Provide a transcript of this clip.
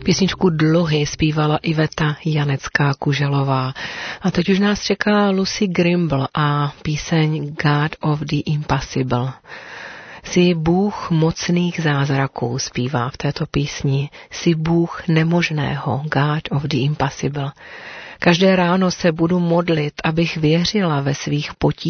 Písničku Dluhy zpívala Iveta Janecká-Kuželová. A teď už nás čeká Lucy Grimble a píseň God of the Impossible. Jsi Bůh mocných zázraků, zpívá v této písni. Jsi Bůh nemožného, God of the Impossible. Každé ráno se budu modlit, abych věřila ve svých potížích